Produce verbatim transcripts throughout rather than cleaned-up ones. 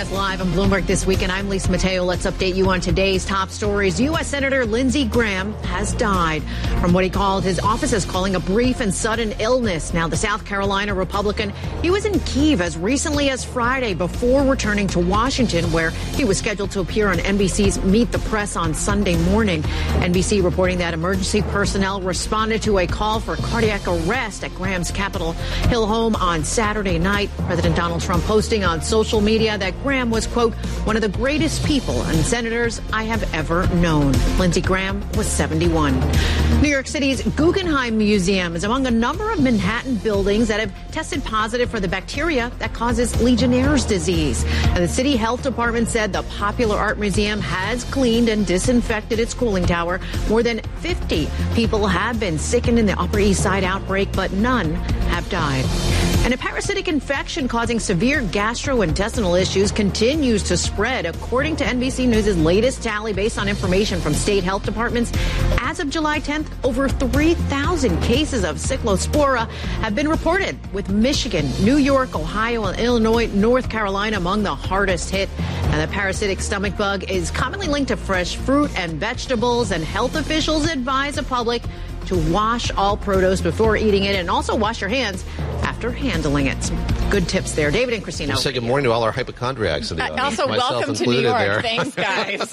S Live on Bloomberg This Weekend. I'm Lisa Mateo. Let's update you on today's top stories. U S Senator Lindsey Graham has died from what he called, his office is calling a brief and sudden illness. Now, the South Carolina Republican, he was in Kyiv as recently as Friday before returning to Washington, where he was scheduled to appear on N B C's Meet the Press on Sunday morning. N B C reporting that emergency personnel responded to a call for cardiac arrest at Graham's Capitol Hill home on Saturday night. President Donald Trump posting on social media that Graham was, quote, one of the greatest people and senators I have ever known. Lindsey Graham was seventy-one. New York City's Guggenheim Museum is among a number of Manhattan buildings that have tested positive for the bacteria that causes Legionnaire's disease. And the city health department said the popular art museum has cleaned and disinfected its cooling tower. More than fifty people have been sickened in the Upper East Side outbreak, but none have died. And a parasitic infection causing severe gastrointestinal issues continues to spread. According to N B C News' latest tally based on information from state health departments, as of July tenth, over three thousand cases of Cyclospora have been reported, with Michigan, New York, Ohio, and Illinois, North Carolina among the hardest hit. And the parasitic stomach bug is commonly linked to fresh fruit and vegetables, and health officials advise the public to wash all produce before eating it and also wash your hands after handling it. Good tips there. David and Christina. Say good morning to all our hypochondriacs. Uh, also, welcome to New York. There. Thanks, guys.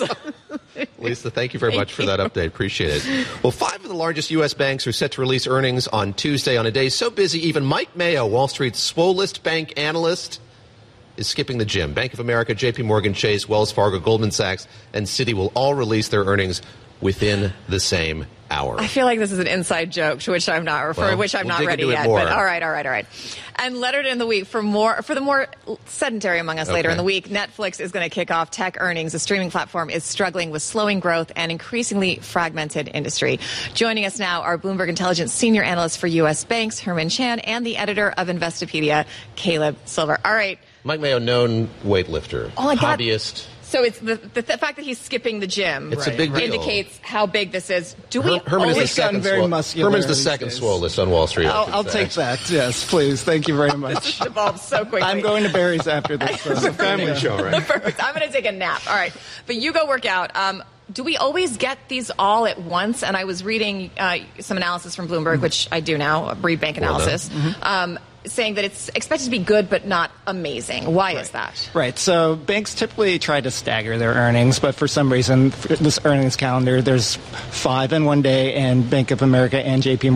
Lisa, thank you very thank much for you. that update. Appreciate it. Well, five of the largest U S banks are set to release earnings on Tuesday on a day so busy, even Mike Mayo, Wall Street's swollest bank analyst, is skipping the gym. Bank of America, J P Morgan Chase, Wells Fargo, Goldman Sachs, and Citi will all release their earnings within the same hour. I feel like this is an inside joke, to which I'm not, or for well, which I'm we'll not ready yet. More. But all right, all right, all right. And lettered in the week for more for the more sedentary among us okay. later in the week, Netflix is going to kick off tech earnings. The streaming platform is struggling with slowing growth and increasingly fragmented industry. Joining us now are Bloomberg Intelligence senior analyst for U S banks, Herman Chan, and the editor of Investopedia, Caleb Silver. All right. Mike Mayo, known weightlifter, oh, I got- hobbyist. So it's the, the, the fact that he's skipping the gym it's right. a big deal. indicates how big this is. Do we Her- Herman always is the second very swo- muscular Herman's the second swollest on Wall Street. I'll, I'll take that. Yes, please. Thank you very much. Evolved so quickly. I'm going to Barry's after this. So. It's a family yeah. show, right? Perfect. I'm going to take a nap. All right. But you go work out. Um, do we always get these all at once? And I was reading uh, some analysis from Bloomberg, mm-hmm. which I do now, read bank analysis. Well mm-hmm. um, saying that it's expected to be good but not amazing. Why right. is that? Right. So banks typically try to stagger their earnings, but for some reason, for this earnings calendar, there's five in one day, and Bank of America and J P